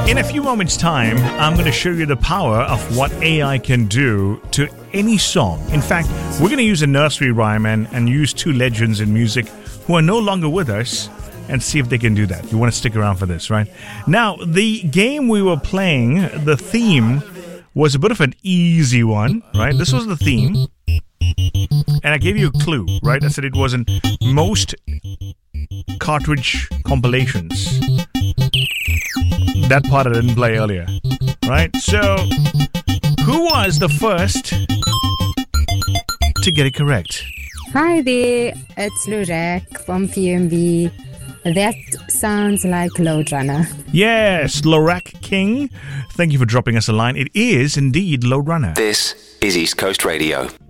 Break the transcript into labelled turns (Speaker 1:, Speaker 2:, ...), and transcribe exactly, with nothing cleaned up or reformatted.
Speaker 1: In a few moments' time, I'm going to show you the power of what A I can do to any song. In fact, we're going to use a nursery rhyme and, and use two legends in music who are no longer with us and see if they can do that. You want to stick around for this, right? Now, the game we were playing, the theme was a bit of an easy one, right? This was the theme. And I gave you a clue, right? I said it was in most cartridge compilations. That part I didn't play earlier, right? So, who was the first to get it correct?
Speaker 2: Hi there, it's Lorak from P M B. That sounds like Lode Runner.
Speaker 1: Yes, Lorak King. Thank you for dropping us a line. It is indeed Lode Runner.
Speaker 3: This is East Coast Radio.